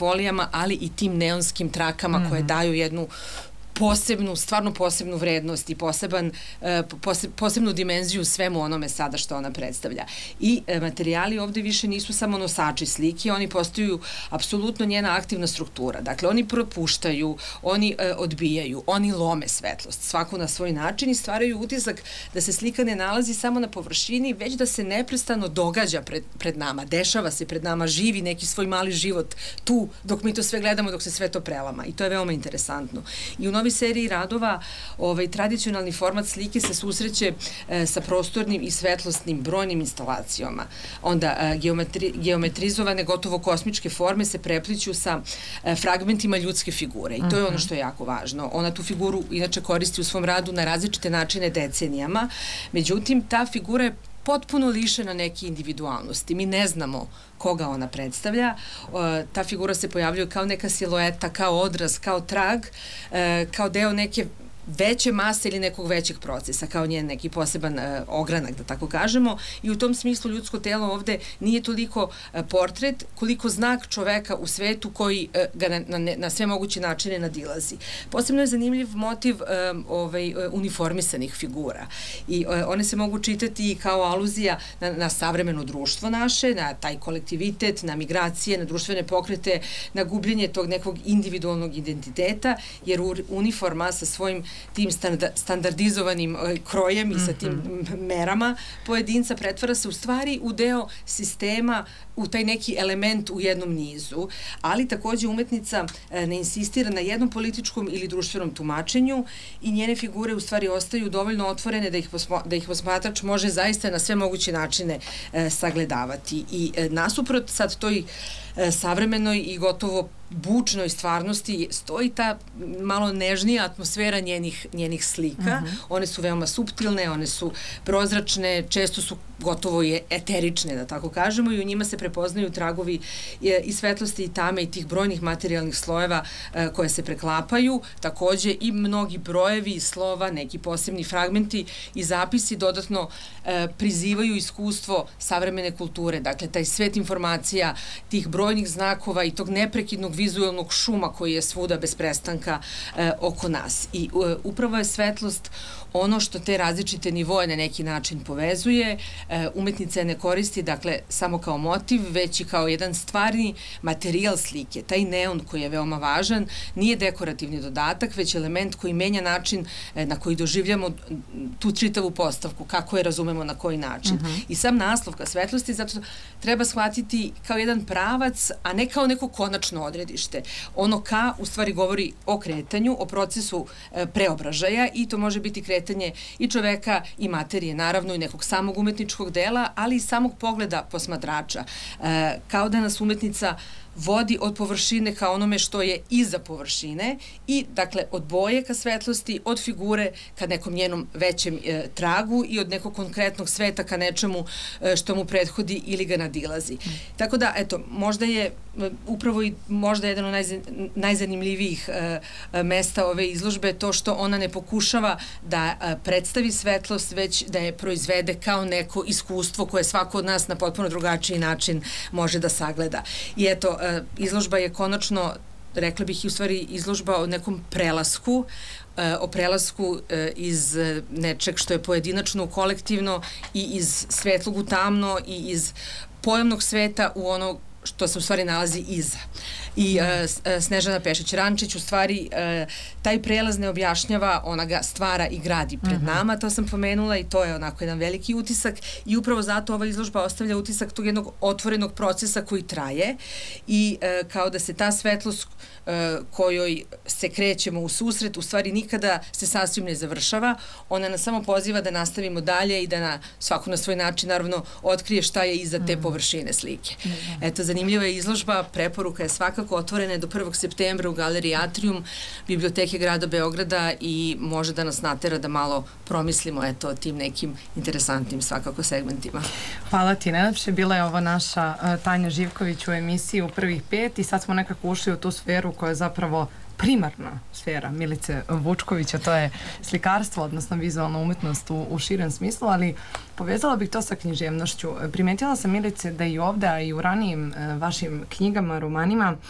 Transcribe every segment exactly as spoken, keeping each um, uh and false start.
folijama, ali i tim neonskim trakama mm-hmm. koje daju jednu posebnu, stvarno posebnu vrednost i poseban, pose, posebnu dimenziju svemu onome sada što ona predstavlja. I e, materijali ovde više nisu samo nosači slike, oni postaju apsolutno njena aktivna struktura. Dakle, oni propuštaju, oni e, odbijaju, oni lome svetlost, svako na svoj način i stvaraju utisak da se slika ne nalazi samo na površini, već da se neprestano događa pred, pred nama, dešava se pred nama, živi neki svoj mali život tu, dok mi to sve gledamo, dok se sve to prelama. I to je veoma interesantno. I u novoj seriji radova ovaj, tradicionalni format slike se susreće e, sa prostornim i svetlosnim brojnim instalacijama. Onda e, geometri, geometrizovane gotovo kosmičke forme se prepliću sa e, fragmentima ljudske figure i to je ono što je jako važno. Ona tu figuru inače koristi u svom radu na različite načine decenijama, međutim ta figura je potpuno lišena neke individualnosti. Mi ne znamo koga ona predstavlja. E, ta figura se pojavljuje kao neka silueta, kao odraz, kao trag, e, kao deo neke veće mase ili nekog većeg procesa, kao njen neki poseban e, ogranak, da tako kažemo. I u tom smislu ljudsko telo ovde nije toliko e, portret, koliko znak čoveka u svetu koji e, ga na, na, na sve moguće načine nadilazi. Posebno je zanimljiv motiv e, ovaj, uniformisanih figura. I e, one se mogu čitati kao aluzija na, na savremeno društvo naše, na taj kolektivitet, na migracije, na društvene pokrete, na gubljenje tog nekog individualnog identiteta, jer uniforma sa svojim tim standardizovanim krojem i sa tim merama pojedinca pretvara se u stvari u deo sistema, u taj neki element u jednom nizu, ali takođe umetnica ne insistira na jednom političkom ili društvenom tumačenju i njene figure u stvari ostaju dovoljno otvorene da ih, posma, da ih posmatrač može zaista na sve moguće načine e, sagledavati. I e, nasuprot sad toj e, savremenoj i gotovo bučnoj stvarnosti stoji ta malo nežnija atmosfera njenih, njenih slika. Uh-huh. One su veoma suptilne, one su prozračne, često su gotovo i eterične, da tako kažemo, i u njima se prepoznaju tragovi i svetlosti i tame i tih brojnih materijalnih slojeva e, koje se preklapaju. Takođe i mnogi brojevi, slova, neki posebni fragmenti i zapisi dodatno e, prizivaju iskustvo savremene kulture. Dakle, taj svet informacija, tih brojnih znakova i tog neprekidnog vizualnog šuma koji je svuda bez prestanka e, oko nas. I e, upravo je svetlost ono što te različite nivoje na neki način povezuje. E, umetnica je ne koristi, dakle, samo kao motiv, već i kao jedan stvarni materijal slike. Taj neon koji je veoma važan nije dekorativni dodatak, već element koji menja način e, na koji doživljamo tu čitavu postavku, kako je razumemo na koji način. Uh-huh. I sam naslov ka svetlosti zato treba shvatiti kao jedan pravac, a ne kao neko konačno odredište. Ono ka, u stvari, govori o kretanju, o procesu e, preobražaja i to može biti kretanje i čoveka i materije, naravno i nekog samog umetničkog dela, ali i samog pogleda posmatrača. E, kao da nas umetnica vodi od površine ka onome što je iza površine i, dakle, od boje ka svetlosti, od figure ka nekom njenom većem e, tragu i od nekog konkretnog sveta ka nečemu e, što mu prethodi ili ga nadilazi. Mm. Tako da, eto, možda je e, upravo i možda jedan od najzan, najzanimljivijih e, mesta ove izložbe to što ona ne pokušava da e, predstavi svetlost, već da je proizvede kao neko iskustvo koje svako od nas na potpuno drugačiji način može da sagleda. I eto, izložba je konačno, rekla bih i u stvari izložba o nekom prelasku, o prelasku iz nečeg što je pojedinačno, kolektivno i iz svetlog u tamno i iz pojamnog sveta u ono što se u stvari nalazi iza. I uh, Snežana Pešić-Rančić u stvari uh, taj prelaz ne objašnjava, ona ga stvara i gradi pred uh-huh. nama, to sam pomenula i to je onako jedan veliki utisak i upravo zato ova izložba ostavlja utisak tog jednog otvorenog procesa koji traje i uh, kao da se ta svetlost uh, kojoj se krećemo u susret u stvari nikada se sasvim ne završava, ona nas samo poziva da nastavimo dalje i da na, svako na svoj način naravno otkrije šta je iza te površine slike. Uh-huh. Eto, zanimljiva je izložba, preporuka je svakako otvorene do prvog septembra u Galeriji Atrium Biblioteke grada Beograda i može da nas natera da malo promislimo eto o tim nekim interesantnim svakako segmentima. Hvala ti najlepše. Bila je ovo naša uh, Tanja Živković u emisiji u prvih pet i sad smo nekako ušli u tu sferu koja je zapravo primarna sfera Milice Vučkovića, to je slikarstvo, odnosno vizualna umetnost u, u širem smislu, ali povezala bih to sa književnošću. Primetila sam, Milice, da i ovde, a i u ranijim e, vašim knjigama, romanima,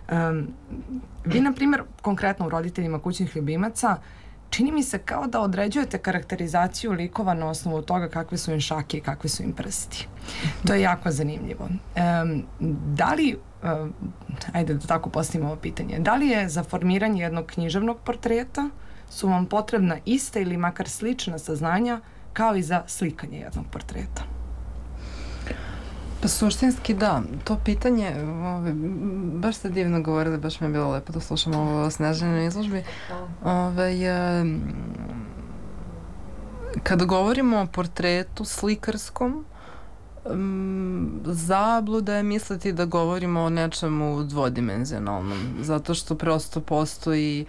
Um, vi, na primjer, konkretno u Roditeljima kućnih ljubimaca, čini mi se kao da određujete karakterizaciju likova na osnovu toga kakve su im šake i kakve su im prsti. To je jako zanimljivo. Um, da li, um, ajde da tako postavimo ovo pitanje, da li je za formiranje jednog književnog portreta su vam potrebna ista ili makar slična saznanja kao i za slikanje jednog portreta? Pa suštinski da, to pitanje, ove, baš ste divno govorili, baš mi je bilo lepo da slušam ovo Snežane na izložbi. Ove, je, kada govorimo o portretu slikarskom, um, zabluda je misliti da govorimo o nečemu dvodimenzionalnom, zato što prosto postoji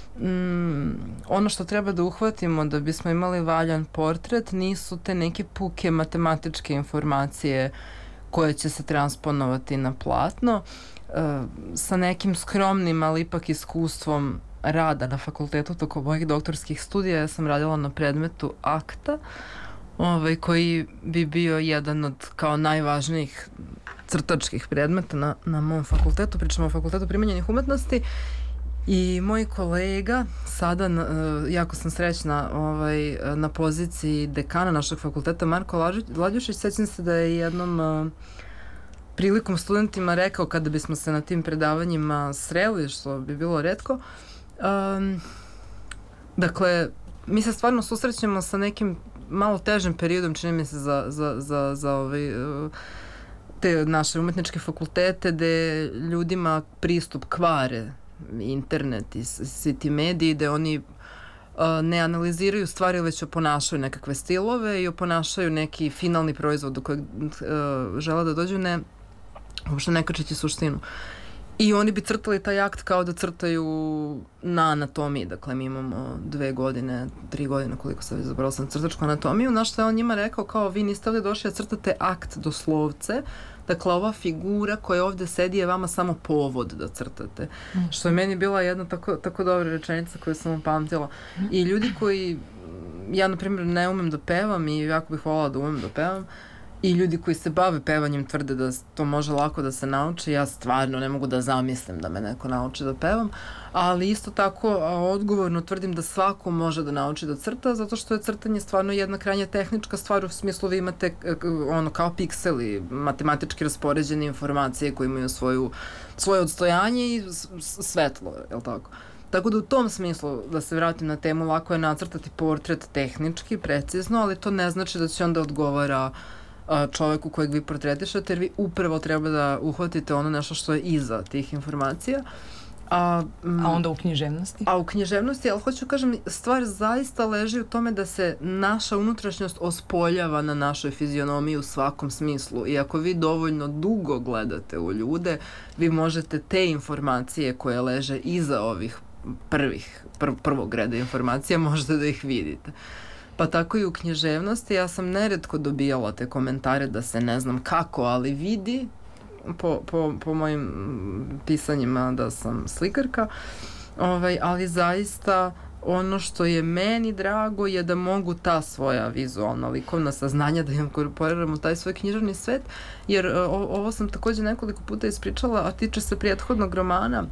Mm, ono što treba da uhvatimo da bismo imali valjan portret nisu te neke puke matematičke informacije koje će se transponovati na platno. E, sa nekim skromnim, ali ipak iskustvom rada na fakultetu tokom mojih doktorskih studija, ja sam radila na predmetu akta, ovaj, koji bi bio jedan od kao najvažnijih crtačkih predmeta na, na mom fakultetu, pričamo o fakultetu primenjenih umetnosti. I moj kolega, sada uh, jako sam srećna ovaj, na poziciji dekana našeg fakulteta, Marko Ladjušić, sećam se da je jednom uh, prilikom studentima rekao kada bismo se na tim predavanjima sreli, što bi bilo retko, um, dakle, mi se stvarno susrećemo sa nekim malo težim periodom, čini mi se, za, za, za, za ovaj, uh, te naše umetničke fakultete, gde ljudima pristup kvare internet i svi ti mediji, gde oni uh, ne analiziraju stvari, već oponašaju nekakve stilove i oponašaju neki finalni proizvod do kojeg uh, žele da dođu, ne uopšte ne kačeći suštinu. I oni bi crtali taj akt kao da crtaju na anatomiji. Dakle, mi imamo dve godine, tri godine, koliko sam izabrala sam crtačku anatomiju, na što je on njima rekao kao vi niste ovde došli da crtate akt doslovce, dakle, ova figura koja ovde sedi je vama samo povod da crtate. Mm. Što je meni bila jedna tako, tako dobra rečenica koju sam upamtila. I ljudi koji, ja na primjer ne umem da pevam i jako bih voljela da umem da pevam, i ljudi koji se bave pevanjem tvrde da to može lako da se nauči, ja stvarno ne mogu da zamislim da me neko nauči da pevam, ali isto tako odgovorno tvrdim da svako može da nauči da crta, zato što je crtanje stvarno jedna krajnje tehnička stvar, u smislu vi imate ono kao pikseli, matematički raspoređene informacije koje imaju svoju, svoje odstojanje i svetlo, je li tako? Tako da u tom smislu, da se vratim na temu, lako je nacrtati portret tehnički, precizno, ali to ne znači da će onda odgovara čoveku kojeg vi portretišete, jer vi upravo treba da uhvatite ono nešto što je iza tih informacija. A, a onda u književnosti? A u književnosti, ali hoću kažem, stvar zaista leži u tome da se naša unutrašnjost ospoljava na našoj fizionomiji u svakom smislu. I ako vi dovoljno dugo gledate u ljude, vi možete te informacije koje leže iza ovih prvih, pr prvog reda informacija, možete da ih vidite. Pa tako i u književnosti, ja sam neretko dobijala te komentare da se ne znam kako, ali vidi po, po, po mojim pisanjima da sam slikarka, ovaj, ali zaista ono što je meni drago je da mogu ta svoja vizualna likovna saznanja da inkorporiram u taj svoj književni svet, jer o, ovo sam takođe nekoliko puta ispričala, a tiče se prethodnog romana.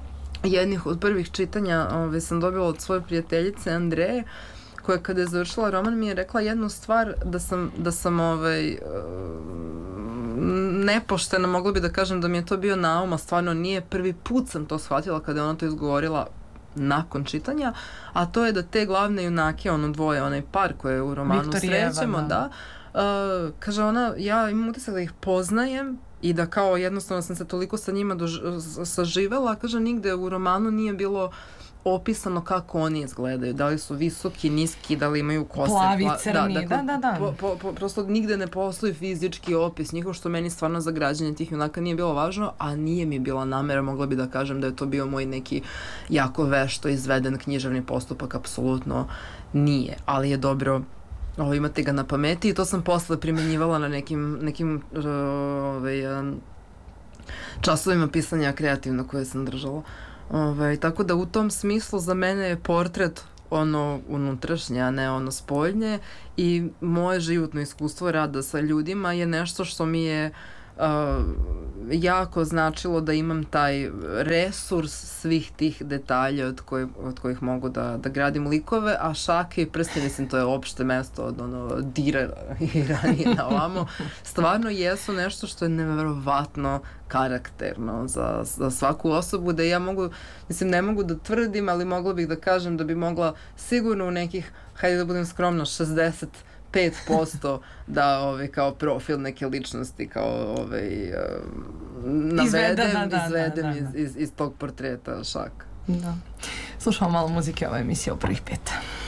Jednih od prvih čitanja ovaj, sam dobila od svoje prijateljice Andreje, koja kada je završila roman mi je rekla jednu stvar da sam, da sam ovaj, nepoštena, mogla bi da kažem da mi je to bio naum, a stvarno nije, prvi put sam to shvatila kada je ona to izgovorila nakon čitanja, a to je da te glavne junake, ono dvoje, onaj par koje u romanu Viktorijeva, srećemo, da, da uh, kaže ona, ja imam utisak da ih poznajem i da kao jednostavno sam se toliko sa njima saživela, kaže nigde u romanu nije bilo opisano kako oni izgledaju, da li su visoki, niski, da li imaju kose, plavi, crni, da, dakle, da, da, da. Po, po, po, prosto nigde ne postoji fizički opis njihov, što meni stvarno za građanje tih junaka nije bilo važno, a nije mi bila namera, mogla bi da kažem da je to bio moj neki jako vešto izveden književni postupak, apsolutno nije, ali je dobro ovo, imate ga na pameti i to sam posle primenjivala na nekim, nekim uh, ovaj, um, časovima pisanja kreativno koje sam držala. Ove, tako da u tom smislu za mene je portret ono unutrašnje, a ne ono spoljnje, i moje životno iskustvo rada sa ljudima je nešto što mi je uh, uh, jako značilo da imam taj resurs svih tih detalja od, koj, od kojih mogu da, da gradim likove, a šake i prsti, mislim, to je opšte mesto od ono dira i ranije na ovamo, stvarno jesu nešto što je neverovatno karakterno za, za svaku osobu, da ja mogu, mislim, ne mogu da tvrdim, ali mogla bih da kažem da bi mogla sigurno u nekih, hajde da budem skromna, šezdeset pet posto da ovaj, kao profil neke ličnosti kao ovaj, navedem, Izvede, da, da, izvedem da, da, da. Iz, iz, iz tog portreta Šaka. Da. Slušamo malo muzike, ova emisija u prvih pet.